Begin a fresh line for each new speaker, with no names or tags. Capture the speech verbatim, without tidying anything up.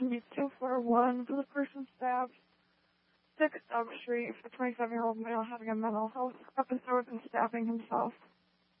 can be two four one for the person stabbed. six Dove Street for the twenty-seven-year-old male having a mental health episode and stabbing himself.